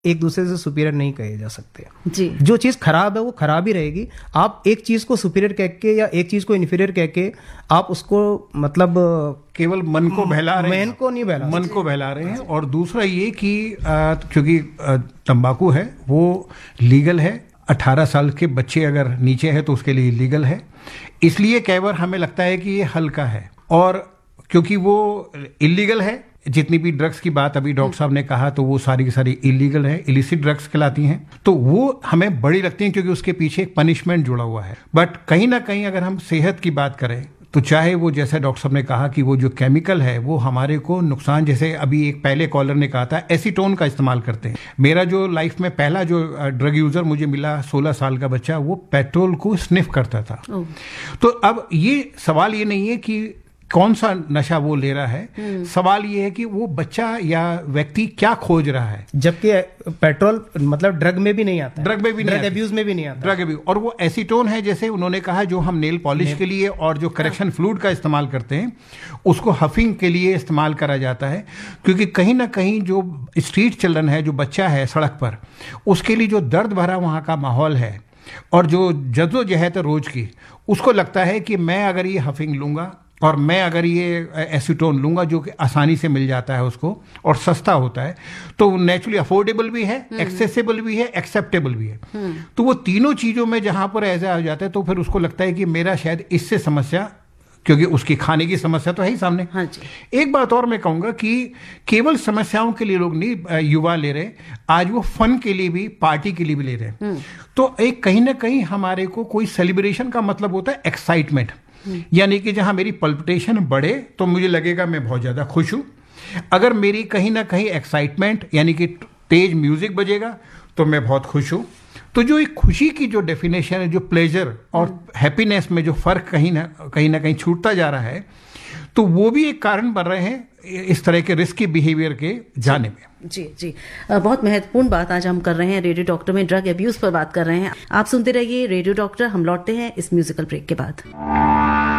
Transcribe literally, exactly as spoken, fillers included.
एक दूसरे से सुपीरियर नहीं कहे जा सकते जी। जो चीज खराब है वो खराब ही रहेगी। आप एक चीज को सुपीरियर कह के या एक चीज को इन्फीरियर कह के आप उसको मतलब केवल मन को बहला रहे हैं, मन को नहीं बहला मन को बहला रहे हैं। और दूसरा ये कि आ, क्योंकि तंबाकू है वो लीगल है, अठारह साल के बच्चे अगर नीचे है तो उसके लिए लीगल है, इसलिए कई बार हमें लगता है कि ये हल्का है। और क्योंकि वो इलीगल है, जितनी भी ड्रग्स की बात अभी डॉक्टर साहब ने कहा तो वो सारी की सारी इलीगल है, इलिसिट ड्रग्स कहलाती हैं, तो वो हमें बड़ी लगती हैं क्योंकि उसके पीछे एक पनिशमेंट जुड़ा हुआ है। बट कहीं ना कहीं अगर हम सेहत की बात करें तो चाहे वो जैसा डॉक्टर साहब ने कहा कि वो जो केमिकल है वो हमारे को नुकसान, जैसे अभी एक पहले कॉलर ने कहा था एसीटोन का इस्तेमाल करते हैं। मेरा जो लाइफ में पहला जो ड्रग यूजर मुझे मिला सोलह साल का बच्चा, वो पेट्रोल को स्निफ करता था। तो अब ये सवाल ये नहीं है कि कौन सा नशा वो ले रहा है, सवाल ये है कि वो बच्चा या व्यक्ति क्या खोज रहा है। जबकि पेट्रोल मतलब ड्रग में भी नहीं आता, ड्रग में भी नहीं, ड्रग एब्यूज में भी नहीं आता, ड्रग एब्यूज। और वो एसीटोन है, जैसे उन्होंने कहा, जो हम नेल पॉलिश के लिए और जो करेक्शन फ्लूइड का इस्तेमाल करते हैं उसको हफिंग के लिए इस्तेमाल करा जाता है। क्योंकि कहीं ना कहीं जो स्ट्रीट चिल्ड्रन है, जो बच्चा है सड़क पर, उसके लिए जो दर्द भरा वहाँ का माहौल है और जो जद्दोजहद है रोज की, उसको लगता है कि मैं अगर ये हफिंग लूंगा और मैं अगर ये एसीटोन लूंगा जो कि आसानी से मिल जाता है उसको और सस्ता होता है, तो नेचुरली अफोर्डेबल भी है, एक्सेसिबल भी है, एक्सेप्टेबल भी है। तो वो तीनों चीजों में जहां पर ऐसा आ जाता है तो फिर उसको लगता है कि मेरा शायद इससे समस्या, क्योंकि उसकी खाने की समस्या तो है ही सामने। हाँ जी। एक बात और मैं कहूंगा कि केवल समस्याओं के लिए लोग नहीं युवा ले रहे, आज वो फन के लिए भी, पार्टी के लिए भी ले रहे हैं। तो एक कहीं ना कहीं हमारे को कोई सेलिब्रेशन का मतलब होता है एक्साइटमेंट, यानी कि जहां मेरी पल्पिटेशन बढ़े तो मुझे लगेगा मैं बहुत ज्यादा खुश हूं। अगर मेरी कहीं ना कहीं एक्साइटमेंट यानी कि तेज म्यूजिक बजेगा तो मैं बहुत खुश हूं। तो जो एक खुशी की जो डेफिनेशन है, जो प्लेजर और हैप्पीनेस में जो फर्क कहीं ना कहीं ना कहीं छूटता जा रहा है, तो वो भी एक कारण बन रहे हैं इस तरह के रिस्की बिहेवियर के जाने में। जी जी, बहुत महत्वपूर्ण बात आज हम कर रहे हैं रेडियो डॉक्टर में, ड्रग एब्यूज पर बात कर रहे हैं। आप सुनते रहिए रेडियो डॉक्टर। हम लौटते हैं इस म्यूजिकल ब्रेक के बाद।